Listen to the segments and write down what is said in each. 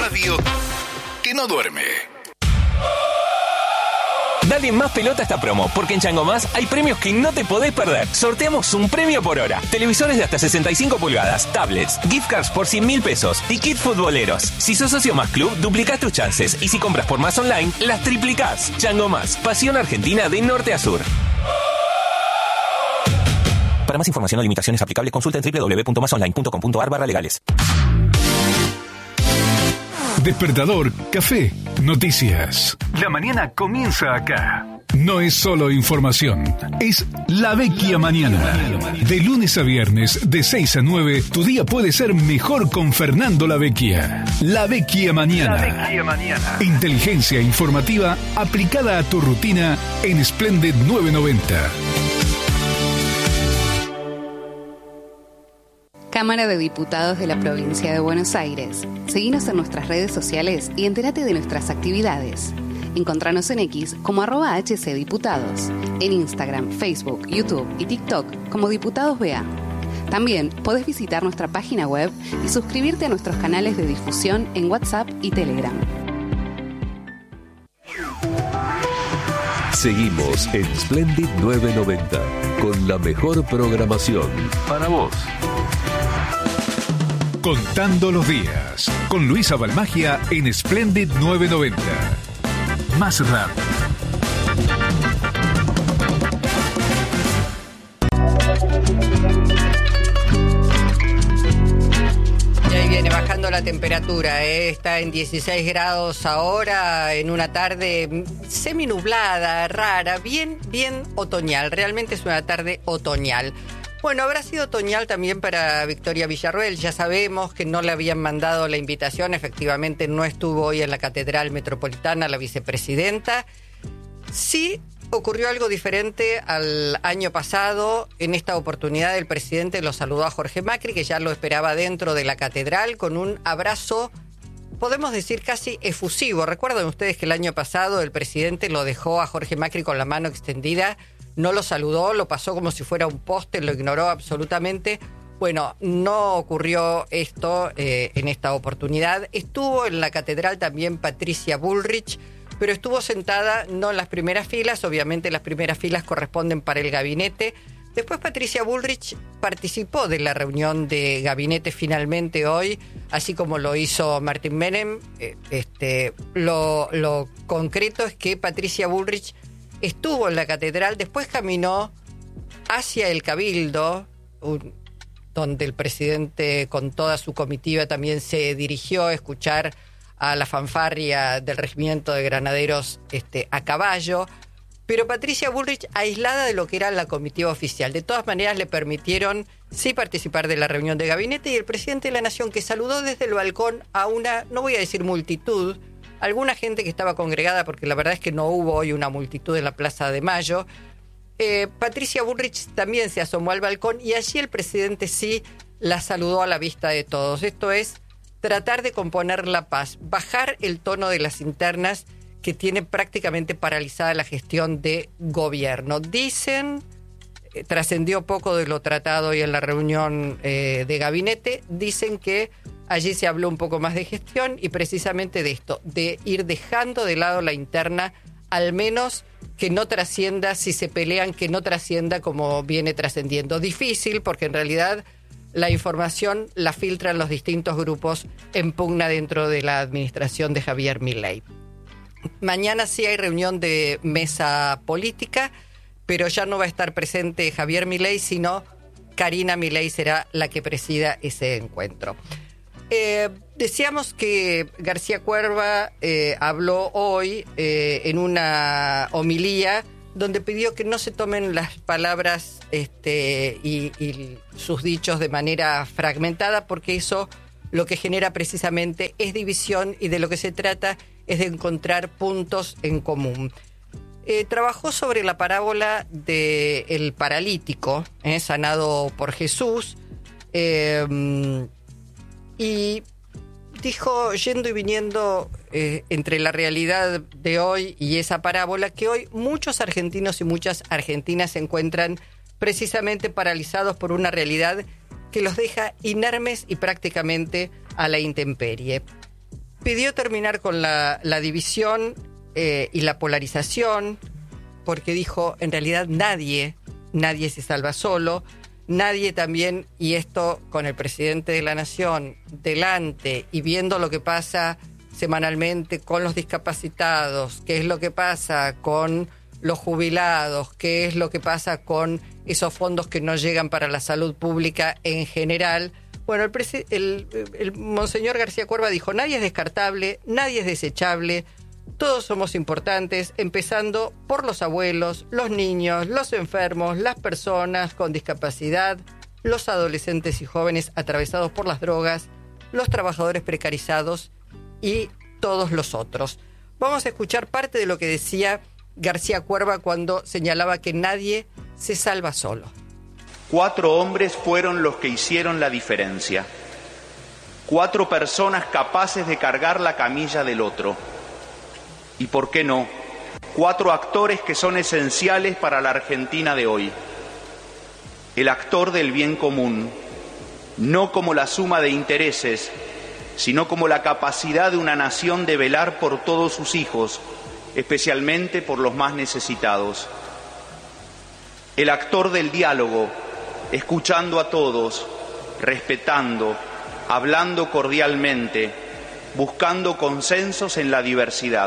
radio que no duerme. Dale más pelota a esta promo, porque en Chango Más hay premios que no te podés perder. Sorteamos un premio por hora. Televisores de hasta 65 pulgadas, tablets, gift cards por 100.000 pesos y kit futboleros. Si sos socio Más Club, duplicás tus chances. Y si compras por Más Online, las triplicás. Chango Más, pasión argentina de norte a sur. Para más información o limitaciones aplicables, consulta en www.masonline.com.ar/legales. Despertador, café, noticias. La mañana comienza acá. No es solo información, es La Vecchia Mañana. De lunes a viernes, de 6 a 9, tu día puede ser mejor con Fernando La Vecchia. La Vecchia Mañana. La Vecchia Mañana. Inteligencia informativa aplicada a tu rutina en Splendid 990. Cámara de Diputados de la Provincia de Buenos Aires. Seguinos en nuestras redes sociales y entérate de nuestras actividades. Encontranos en X como @HCDiputados, en Instagram, Facebook, YouTube y TikTok como Diputados BA. También podés visitar nuestra página web y suscribirte a nuestros canales de difusión en WhatsApp y Telegram. Seguimos en Splendid 990 con la mejor programación para vos. Contando los días, con Luisa Balmagia en Splendid 990. Más rápido. Y ahí viene bajando la temperatura, está en 16 grados ahora, en una tarde seminublada, rara, bien otoñal. Realmente es una tarde otoñal. Bueno, habrá sido otoñal también para Victoria Villarroel. Ya sabemos que no le habían mandado la invitación. Efectivamente, no estuvo hoy en la Catedral Metropolitana la vicepresidenta. Sí ocurrió algo diferente al año pasado. En esta oportunidad, el presidente lo saludó a Jorge Macri, que ya lo esperaba dentro de la Catedral, con un abrazo, podemos decir, casi efusivo. Recuerdan ustedes que el año pasado el presidente lo dejó a Jorge Macri con la mano extendida. No lo saludó, lo pasó como si fuera un poste, lo ignoró absolutamente. Bueno, no ocurrió esto en esta oportunidad. Estuvo en la catedral también Patricia Bullrich, pero estuvo sentada no en las primeras filas. Obviamente las primeras filas corresponden para el gabinete. Después Patricia Bullrich participó de la reunión de gabinete finalmente hoy, así como lo hizo Martín Menem. Lo concreto es que Patricia Bullrich estuvo en la catedral, después caminó hacia el Cabildo, donde el presidente con toda su comitiva también se dirigió a escuchar a la fanfarria del regimiento de granaderos a caballo, pero Patricia Bullrich aislada de lo que era la comitiva oficial. De todas maneras le permitieron sí participar de la reunión de gabinete, y el presidente de la Nación, que saludó desde el balcón a una, no voy a decir multitud, alguna gente que estaba congregada, porque la verdad es que no hubo hoy una multitud en la Plaza de Mayo. Patricia Bullrich también se asomó al balcón y allí el presidente sí la saludó a la vista de todos. Esto es tratar de componer la paz, bajar el tono de las internas que tiene prácticamente paralizada la gestión de gobierno. Dicen, trascendió poco de lo tratado hoy en la reunión de gabinete, dicen que allí se habló un poco más de gestión y precisamente de esto, de ir dejando de lado la interna, al menos que no trascienda, si se pelean, que no trascienda como viene trascendiendo. Difícil, porque en realidad la información la filtran los distintos grupos en pugna dentro de la administración de Javier Milei. Mañana sí hay reunión de mesa política, pero ya no va a estar presente Javier Milei, sino Karina Milei será la que presida ese encuentro. Decíamos que García Cuerva habló hoy en una homilía donde pidió que no se tomen las palabras y sus dichos de manera fragmentada, porque eso lo que genera precisamente es división, y de lo que se trata es de encontrar puntos en común. Trabajó sobre la parábola del paralítico, sanado por Jesús, y dijo, yendo y viniendo entre la realidad de hoy y esa parábola, que hoy muchos argentinos y muchas argentinas se encuentran precisamente paralizados por una realidad que los deja inermes y prácticamente a la intemperie. pidió terminar con la división y la polarización, porque dijo, en realidad nadie se salva solo, nadie también, y esto con el presidente de la Nación delante y viendo lo que pasa semanalmente con los discapacitados, qué es lo que pasa con los jubilados, qué es lo que pasa con esos fondos que no llegan para la salud pública en general. Bueno, el monseñor García Cuerva dijo, nadie es descartable, nadie es desechable, todos somos importantes, empezando por los abuelos, los niños, los enfermos, las personas con discapacidad, los adolescentes y jóvenes atravesados por las drogas, los trabajadores precarizados y todos los otros. Vamos a escuchar parte de lo que decía García Cuerva cuando señalaba que nadie se salva solo. 4 hombres fueron los que hicieron la diferencia. 4 personas capaces de cargar la camilla del otro. Y por qué no, 4 actores que son esenciales para la Argentina de hoy. El actor del bien común, no como la suma de intereses, sino como la capacidad de una nación de velar por todos sus hijos, especialmente por los más necesitados. El actor del diálogo, escuchando a todos, respetando, hablando cordialmente, buscando consensos en la diversidad.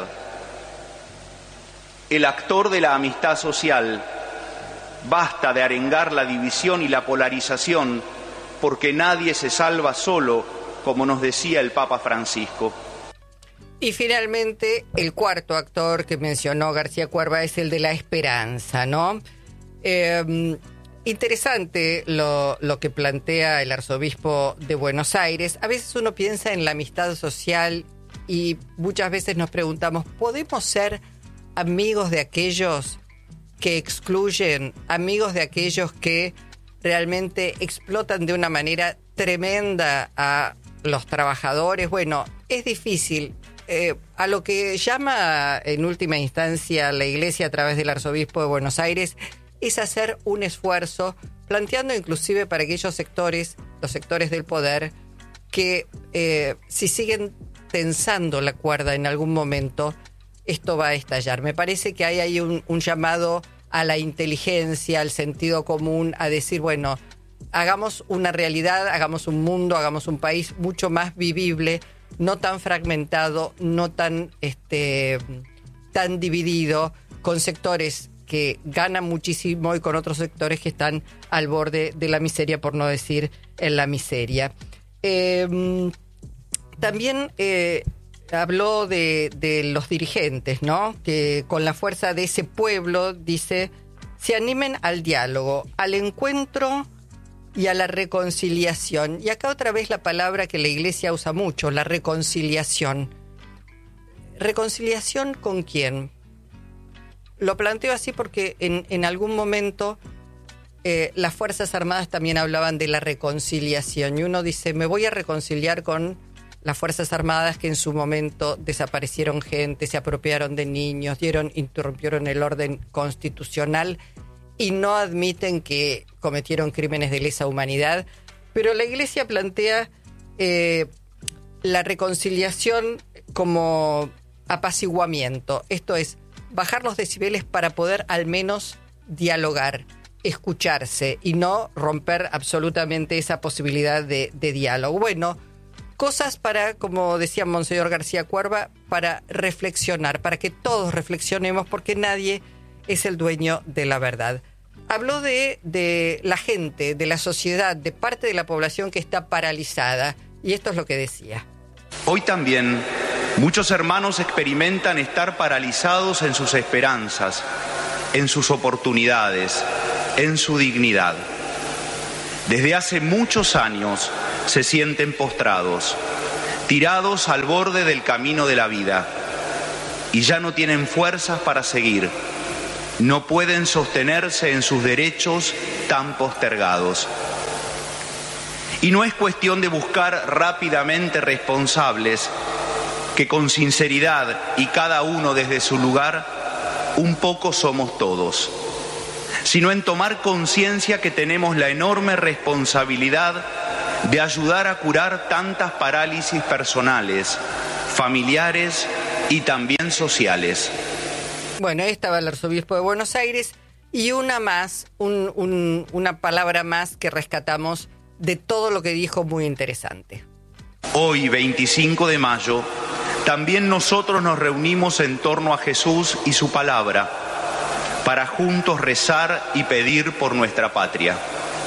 El actor de la amistad social, basta de arengar la división y la polarización, porque nadie se salva solo, como nos decía el Papa Francisco. Y finalmente, el cuarto actor que mencionó García Cuerva es el de la esperanza, ¿no? Interesante lo que plantea el arzobispo de Buenos Aires. A veces uno piensa en la amistad social y muchas veces nos preguntamos, ¿podemos ser amigos de aquellos que excluyen, amigos de aquellos que realmente explotan de una manera tremenda a los trabajadores? Bueno, es difícil. A lo que llama en última instancia la Iglesia a través del arzobispo de Buenos Aires es hacer un esfuerzo, planteando inclusive para aquellos sectores, los sectores del poder, que si siguen tensando la cuerda en algún momento, esto va a estallar. Me parece que hay ahí un llamado a la inteligencia, al sentido común, a decir, bueno, hagamos una realidad, hagamos un mundo, hagamos un país mucho más vivible, no tan fragmentado, no tan dividido, con sectores que ganan muchísimo y con otros sectores que están al borde de la miseria, por no decir en la miseria. También habló de los dirigentes, ¿no? Que con la fuerza de ese pueblo, dice, se animen al diálogo, al encuentro y a la reconciliación. Y acá otra vez la palabra que la Iglesia usa mucho, la reconciliación. ¿Reconciliación con quién? Lo planteo así porque en algún momento las Fuerzas Armadas también hablaban de la reconciliación. Y uno dice, me voy a reconciliar con las Fuerzas Armadas que en su momento desaparecieron gente, se apropiaron de niños, interrumpieron el orden constitucional y no admiten que cometieron crímenes de lesa humanidad. Pero la Iglesia plantea la reconciliación como apaciguamiento. Esto es, bajar los decibeles para poder al menos dialogar, escucharse y no romper absolutamente esa posibilidad de diálogo. Bueno, cosas para, como decía Monseñor García Cuerva, para reflexionar, para que todos reflexionemos, porque nadie es el dueño de la verdad. Habló de la gente, de la sociedad, de parte de la población que está paralizada, y esto es lo que decía. Hoy también muchos hermanos experimentan estar paralizados en sus esperanzas, en sus oportunidades, en su dignidad. Desde hace muchos años se sienten postrados, tirados al borde del camino de la vida, y ya no tienen fuerzas para seguir. No pueden sostenerse en sus derechos tan postergados. Y no es cuestión de buscar rápidamente responsables, que con sinceridad y cada uno desde su lugar, un poco somos todos, sino en tomar conciencia que tenemos la enorme responsabilidad de ayudar a curar tantas parálisis personales, familiares y también sociales. Bueno, ahí estaba el arzobispo de Buenos Aires y una más, una palabra más que rescatamos de todo lo que dijo, muy interesante. Hoy, 25 de mayo, también nosotros nos reunimos en torno a Jesús y su palabra para juntos rezar y pedir por nuestra patria.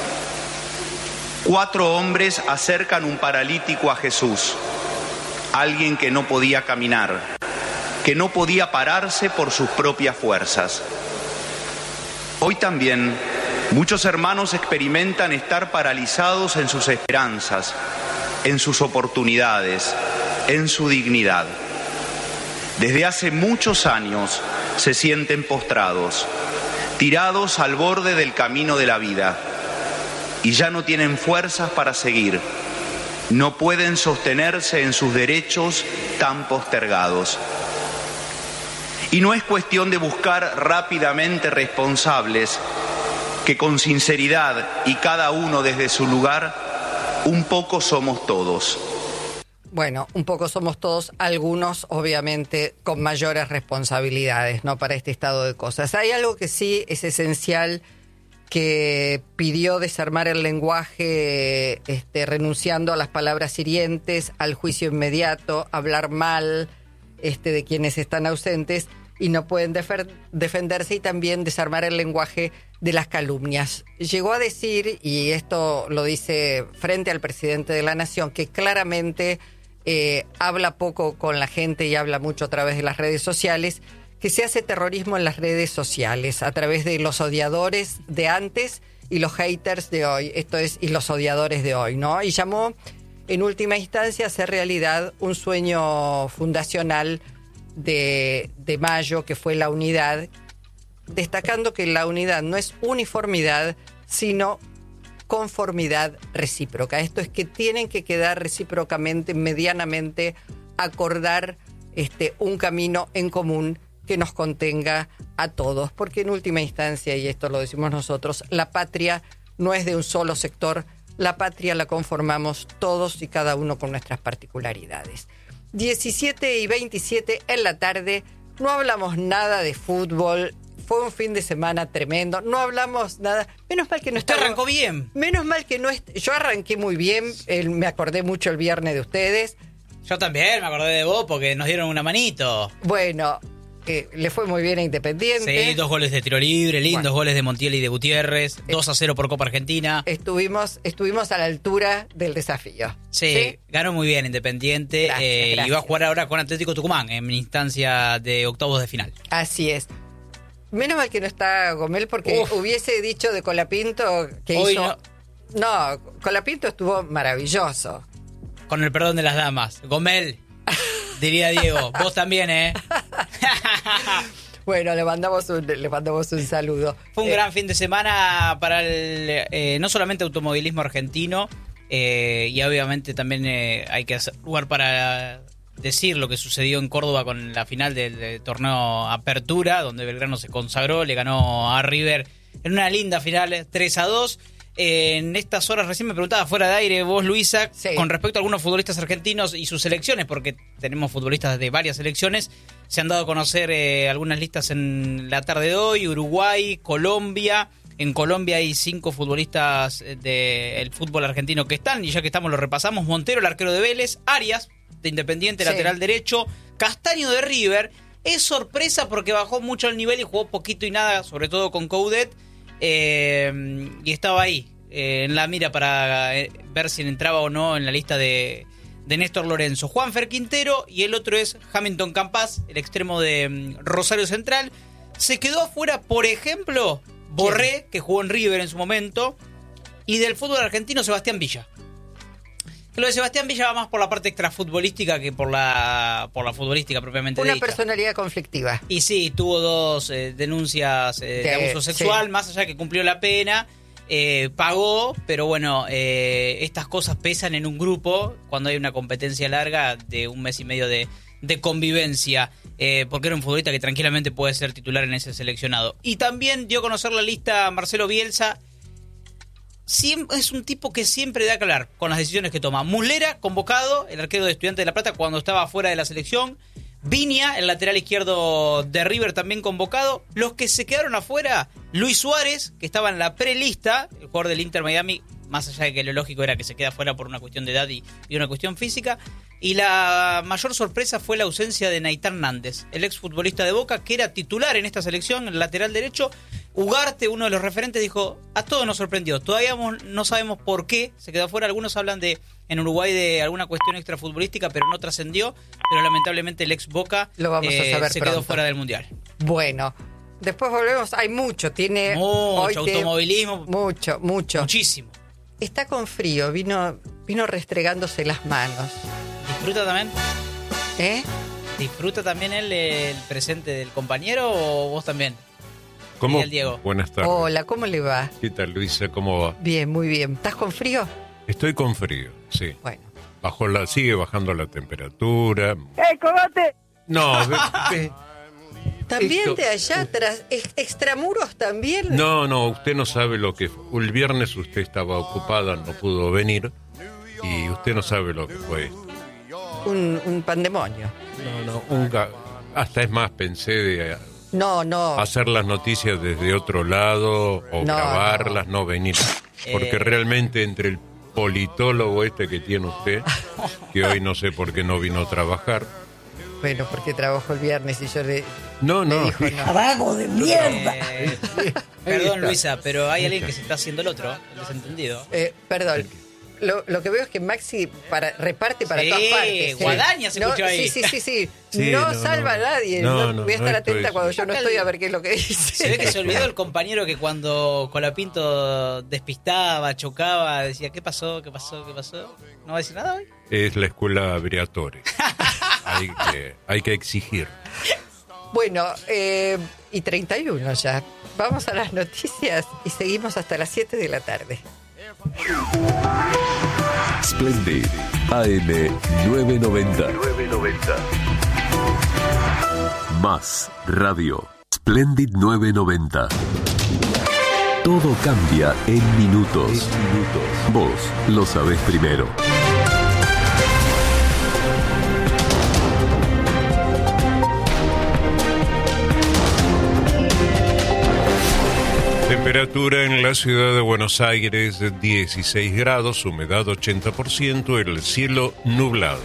4 hombres acercan un paralítico a Jesús, alguien que no podía caminar, que no podía pararse por sus propias fuerzas. Hoy también muchos hermanos experimentan estar paralizados en sus esperanzas, en sus oportunidades, en su dignidad. Desde hace muchos años se sienten postrados, tirados al borde del camino de la vida, y ya no tienen fuerzas para seguir. No pueden sostenerse en sus derechos tan postergados. Y no es cuestión de buscar rápidamente responsables, que con sinceridad y cada uno desde su lugar, un poco somos todos. Bueno, un poco somos todos, algunos obviamente con mayores responsabilidades, ¿no?, para este estado de cosas. Hay algo que sí es esencial, que pidió desarmar el lenguaje, renunciando a las palabras hirientes, al juicio inmediato, hablar mal de quienes están ausentes y no pueden defenderse, y también desarmar el lenguaje de las calumnias. Llegó a decir, y esto lo dice frente al presidente de la Nación, que claramente habla poco con la gente y habla mucho a través de las redes sociales, que se hace terrorismo en las redes sociales a través de los odiadores de antes y los haters de hoy, esto es, y los odiadores de hoy, ¿no? Y llamó en última instancia a hacer realidad un sueño fundacional de Mayo, que fue la unidad, destacando que la unidad no es uniformidad, sino conformidad recíproca. Esto es que tienen que quedar recíprocamente, medianamente, acordar un camino en común que nos contenga a todos, porque en última instancia, y esto lo decimos nosotros, la patria no es de un solo sector, la patria la conformamos todos y cada uno con nuestras particularidades. 17:27 en la tarde, no hablamos nada de fútbol, fue un fin de semana tremendo, no hablamos nada, menos mal que no Usted arrancó bien. Menos mal que no yo arranqué muy bien, me acordé mucho el viernes de ustedes. Yo también me acordé de vos porque nos dieron una manito. Bueno, le fue muy bien a Independiente. Sí, 2 goles de tiro libre, lindos goles de Montiel y de Gutiérrez, 2-0 por Copa Argentina. Estuvimos a la altura del desafío. Sí, ganó muy bien Independiente. Gracias. Y va a jugar ahora con Atlético Tucumán en instancia de octavos de final. Así es. Menos mal que no está Gomel, porque hubiese dicho de Colapinto que hoy hizo... No, Colapinto estuvo maravilloso. Con el perdón de las damas. Gomel, diría Diego. Vos también, ¿eh? Bueno, le mandamos un saludo. Fue un gran fin de semana para el no solamente automovilismo argentino, y obviamente también hay que hacer lugar para decir lo que sucedió en Córdoba con la final del torneo Apertura, donde Belgrano se consagró, le ganó a River en una linda final 3-2. En estas horas recién me preguntaba fuera de aire vos, Luisa, sí, con respecto a algunos futbolistas argentinos y sus selecciones, porque tenemos futbolistas de varias selecciones. Se han dado a conocer algunas listas en la tarde de hoy: Uruguay, Colombia. En Colombia hay 5 futbolistas del fútbol argentino que están, y ya que estamos lo repasamos: Montero, el arquero de Vélez; Arias, de Independiente, sí, lateral derecho; Castaño, de River. Es sorpresa porque bajó mucho el nivel y jugó poquito y nada, sobre todo con Coudet. Y estaba ahí en la mira para ver si entraba o no en la lista de Néstor Lorenzo. Juanfer Quintero, y el otro es Hamilton Campas, el extremo de Rosario Central. Se quedó afuera, por ejemplo, Borré, que jugó en River en su momento, y del fútbol argentino Sebastián Villa. Lo de Sebastián Villa va más por la parte extrafutbolística que por la futbolística propiamente dicha. Una personalidad conflictiva. Y sí, tuvo 2 denuncias de abuso sexual, sí, más allá que cumplió la pena, pagó, pero bueno, estas cosas pesan en un grupo cuando hay una competencia larga de 1 mes y medio de convivencia, porque era un futbolista que tranquilamente puede ser titular en ese seleccionado. Y también dio a conocer la lista Marcelo Bielsa. es un tipo que siempre da que hablar con las decisiones que toma. Muslera, convocado, el arquero de Estudiantes de La Plata cuando estaba fuera de la selección. Viña, el lateral izquierdo de River, también convocado. Los que se quedaron afuera, Luis Suárez, que estaba en la prelista, el jugador del Inter Miami, más allá de que lo lógico era que se queda afuera por una cuestión de edad y una cuestión física. Y la mayor sorpresa fue la ausencia de Naitán Nández, el exfutbolista de Boca, que era titular en esta selección, el lateral derecho. Ugarte, uno de los referentes, dijo, a todos nos sorprendió. Todavía no sabemos por qué se quedó afuera. Algunos hablan de en Uruguay de alguna cuestión extrafutbolística, pero no trascendió. Pero lamentablemente el ex Boca lo vamos a saber se pronto. quedó fuera del Mundial. Bueno, después volvemos. Hay mucho. Tiene mucho automovilismo. Mucho. Muchísimo. Está con frío. Vino restregándose las manos. ¿Disfruta también? ¿Disfruta también el presente del compañero o vos también? ¿Cómo? Diego. Buenas tardes. Hola, ¿cómo le va? ¿Qué tal, Luisa? ¿Cómo va? Bien, muy bien. ¿Estás con frío? Estoy con frío, sí. Bueno. Sigue bajando la temperatura. ¡Cogote! No, ¿También de allá atrás? ¿Extramuros también? No, usted no sabe lo que fue. El viernes usted estaba ocupada, no pudo venir. Y usted no sabe lo que fue esto. Un pandemonio. Hasta es más, pensé de No. hacer las noticias desde otro lado o grabarlas, no venir. Porque realmente entre el politólogo que tiene usted, que hoy no sé por qué no vino a trabajar. Bueno, porque trabajó el viernes y yo le No. dijo no. ¡Abajo de mierda! Perdón, Luisa, pero hay alguien que se está haciendo el otro, el desentendido. Perdón. Lo que veo es que Maxi reparte para todas partes. Guadaña se escuchó ahí. Sí. No salva a nadie. Voy a estar atenta cuando yo no estoy a ver qué es lo que dice. Se ve que se olvidó el compañero que cuando Colapinto despistaba, chocaba, decía, ¿qué pasó? ¿No va a decir nada hoy? Es la escuela Briatore. hay que exigir. Bueno, y 31 ya. Vamos a las noticias y seguimos hasta las 7 de la tarde. Splendid AM 990. Más radio. Splendid 990. Todo cambia en minutos. Vos lo sabés primero. Temperatura en la ciudad de Buenos Aires de 16 grados, humedad 80%, el cielo nublado.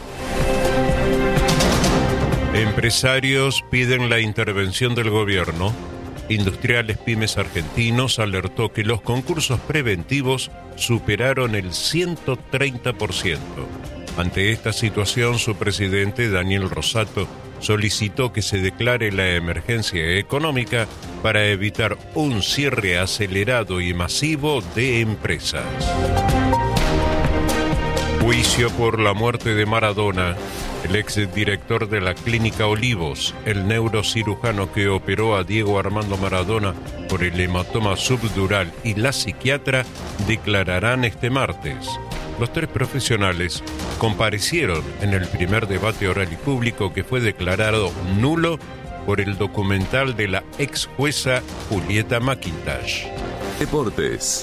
Empresarios piden la intervención del gobierno. Industriales Pymes Argentinos alertó que los concursos preventivos superaron el 130%. Ante esta situación, su presidente, Daniel Rosato, solicitó que se declare la emergencia económica para evitar un cierre acelerado y masivo de empresas. Juicio por la muerte de Maradona. El exdirector de la Clínica Olivos, el neurocirujano que operó a Diego Armando Maradona por el hematoma subdural y la psiquiatra declararán este martes. Los tres profesionales comparecieron en el primer debate oral y público que fue declarado nulo por el documental de la ex jueza Julieta McIntosh. Deportes.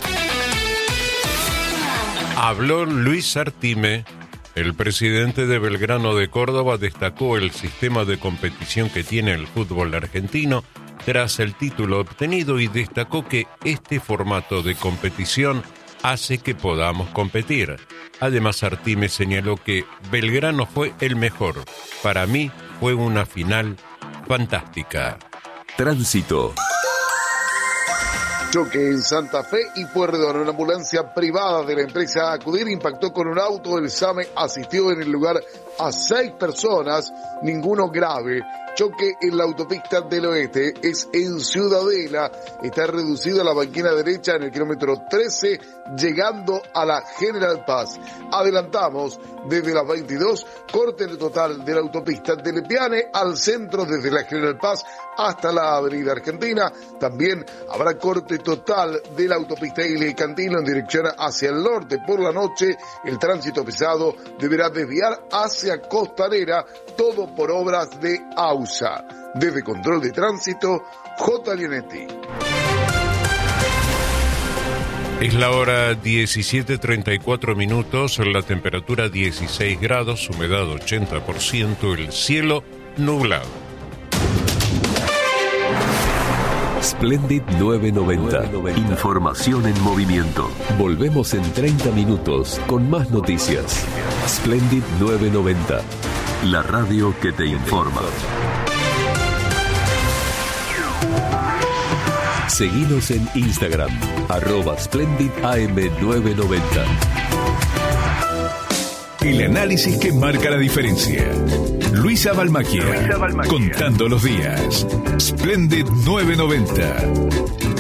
Habló Luis Artime. El presidente de Belgrano de Córdoba destacó el sistema de competición que tiene el fútbol argentino tras el título obtenido y destacó que este formato de competición hace que podamos competir. Además, Artime señaló que Belgrano fue el mejor. Para mí fue una final fantástica. Tránsito. Choque en Santa Fe y Pueyrredón. Una ambulancia privada de la empresa Acudir impactó con un auto. El SAME asistió en el lugar a 6 personas, ninguno grave. Choque en la autopista del Oeste, es en Ciudadela, está reducida la banquina derecha en el kilómetro 13, llegando a la General Paz. Adelantamos desde las 22, corte total de la autopista de Lepiane al centro desde la General Paz hasta la Avenida Argentina. También habrá corte total de la autopista Ile Cantilo en dirección hacia el norte. Por la noche, el tránsito pesado deberá desviar hacia Costanera, todo por obras de AUSA. Desde Control de Tránsito, J. Lienetti. Es la hora 17:34 minutos, la temperatura 16 grados, humedad 80%, el cielo nublado. Splendid 990. Información en movimiento. Volvemos en 30 minutos con más noticias. Splendid 990. La radio que te informa. Seguinos en Instagram, @SplendidAM990. El análisis que marca la diferencia. Luisa Balmacchia, contando los días. Splendid 990.